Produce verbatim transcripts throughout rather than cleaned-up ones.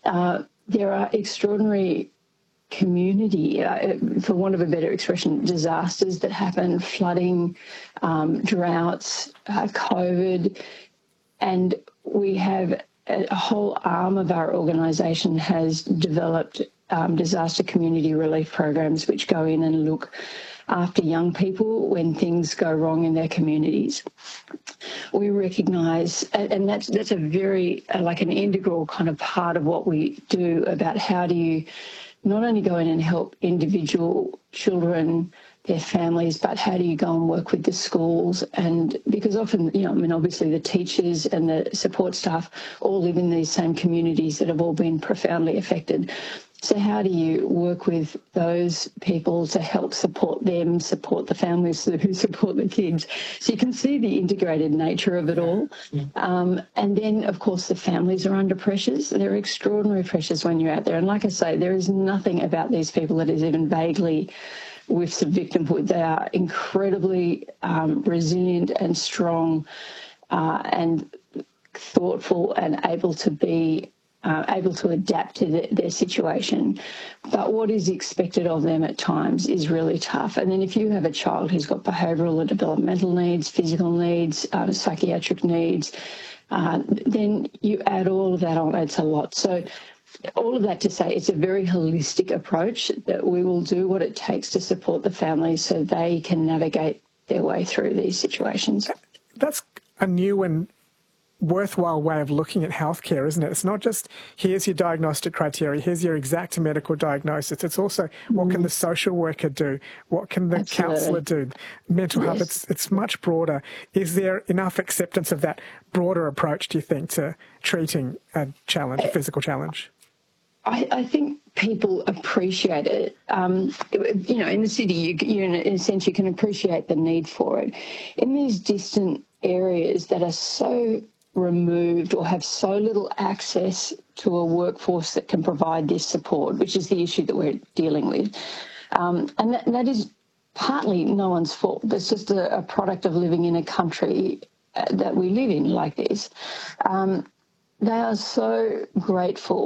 uh, there are extraordinary community, uh, for want of a better expression, disasters that happen, flooding, um, droughts, uh, COVID, and we have a whole arm of our organisation has developed um, disaster community relief programs which go in and look after young people when things go wrong in their communities. We recognise, and that's that's a very, uh, like an integral kind of part of what we do about how do you not only go in and help individual children, their families, but how do you go and work with the schools? And because often, you know, I mean, obviously the teachers and the support staff all live in these same communities that have all been profoundly affected. So how do you work with those people to help support them, support the families who support the kids? So you can see the integrated nature of it all. Yeah. Um, and then, of course, the families are under pressures. There are extraordinary pressures when you're out there. And like I say, there is nothing about these people that is even vaguely whiffs of victimhood. They are incredibly um, resilient and strong uh, and thoughtful and able to be Uh, able to adapt to the, their situation. But what is expected of them at times is really tough. And then if you have a child who's got behavioural or developmental needs, physical needs, uh, psychiatric needs, uh, then you add all of that on, it's a lot. So all of that to say it's a very holistic approach that we will do what it takes to support the families so they can navigate their way through these situations. That's a new and worthwhile way of looking at healthcare, isn't it? It's not just here's your diagnostic criteria, here's your exact medical diagnosis. It's also what mm. can the social worker do, what can the Absolutely. counsellor do, mental yes. health. It's it's much broader. Is there enough acceptance of that broader approach, do you think, to treating a challenge, a physical challenge? I, I think people appreciate it. Um, you know, in the city, you, you in a sense, you can appreciate the need for it. In these distant areas that are so removed or have so little access to a workforce that can provide this support, which is the issue that we're dealing with. Um, and that, that is partly no one's fault. That's just a, a product of living in a country uh, that we live in like this. Um, they are so grateful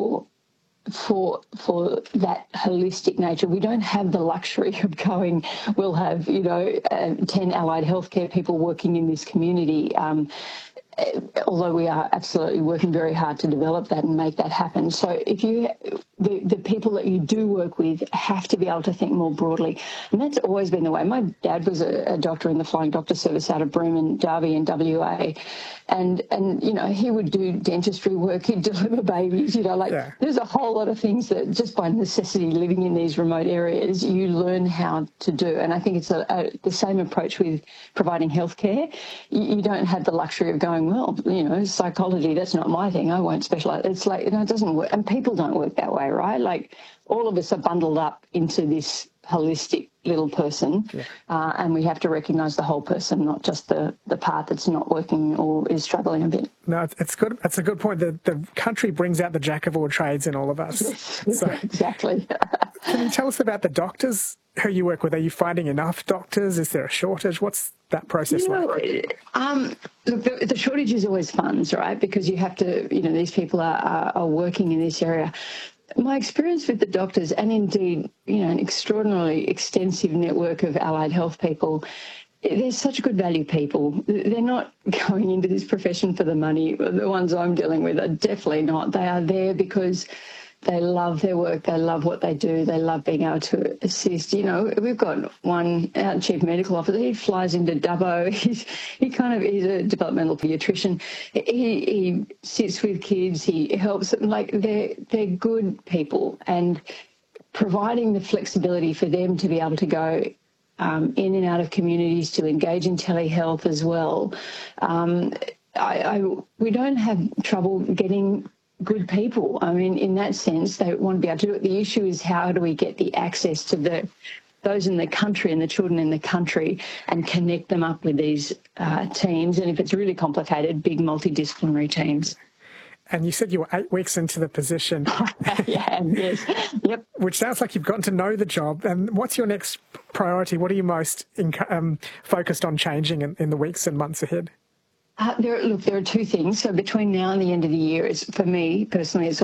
for for that holistic nature. We don't have the luxury of going, we'll have, you know, uh, ten allied healthcare people working in this community. Um, although we are absolutely working very hard to develop that and make that happen. So if you, the, the people that you do work with have to be able to think more broadly. And that's always been the way. My dad was a, a doctor in the Flying Doctor Service out of Broome and Derby in W A. And, and, you know, he would do dentistry work, he'd deliver babies, you know, like yeah. there's a whole lot of things that just by necessity living in these remote areas, you learn how to do. And I think it's a, a, the same approach with providing healthcare. You, you don't have the luxury of going, well, you know, psychology, that's not my thing, I won't specialise. It's like, you know, it doesn't work. And people don't work that way, right? Like all of us are bundled up into this holistic little person yeah. uh, and we have to recognise the whole person, not just the, the part that's not working or is struggling a bit. No, it's good. It's a good point. The, the country brings out the jack of all trades in all of us. So, exactly. Can you tell us about the doctors who you work with? Are you finding enough doctors? Is there a shortage? What's that process you know, like? Um, look, the, the shortage is always funds, right? Because you have to, you know, these people are, are, are working in this area. My experience with the doctors, and indeed, you know, an extraordinarily extensive network of allied health people, they're such good value people. They're not going into this profession for the money. The ones I'm dealing with are definitely not. They are there because they love their work, they love what they do, they love being able to assist. You know, we've got one, our chief medical officer, he flies into Dubbo, he's, he kind of, he's a developmental paediatrician, he, he sits with kids, he helps them, like they're, they're good people, and providing the flexibility for them to be able to go um, in and out of communities, to engage in telehealth as well. Um, I, I, we don't have trouble getting good people. I mean, in that sense, they want to be able to do it. The issue is how do we get the access to the those in the country and the children in the country and connect them up with these uh, teams. And if it's really complicated, big multidisciplinary teams. And you said you were eight weeks into the position. Yeah, yes. Yep. Which sounds like you've gotten to know the job. And what's your next priority? What are you most um, focused on changing in, in the weeks and months ahead? Uh, there, look, there are two things. So between now and the end of the year, it's, for me personally, it's